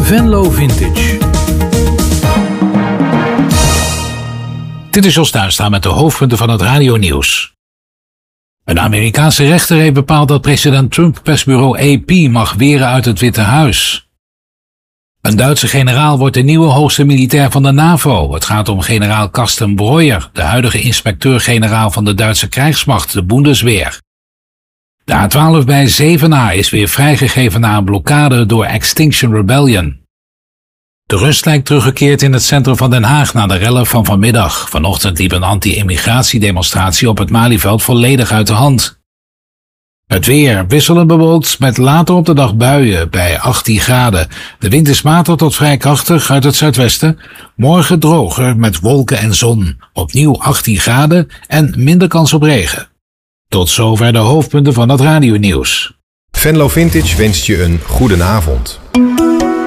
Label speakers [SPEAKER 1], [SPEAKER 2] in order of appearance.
[SPEAKER 1] Venlo Vintage. Dit is Jos Duinstra met de hoofdpunten van het radionieuws. Een Amerikaanse rechter heeft bepaald dat president Trump persbureau AP mag weren uit het Witte Huis. Een Duitse generaal wordt de nieuwe hoogste militair van de NAVO. Het gaat om generaal Carsten Breuer, de huidige inspecteur-generaal van de Duitse krijgsmacht, de Bundeswehr. De A12 bij Zevenaar is weer vrijgegeven na een blokkade door Extinction Rebellion. De rust lijkt teruggekeerd in het centrum van Den Haag na de rellen van vanmiddag. Vanochtend liep een anti-immigratiedemonstratie op het Malieveld volledig uit de hand. Het weer wisselend bewolkt met later op de dag buien bij 18 graden. De wind is matig tot vrij krachtig uit het zuidwesten. Morgen droger met wolken en zon. Opnieuw 18 graden en minder kans op regen. Tot zover de hoofdpunten van het radionieuws.
[SPEAKER 2] Venlo Vintage wenst je een goedenavond.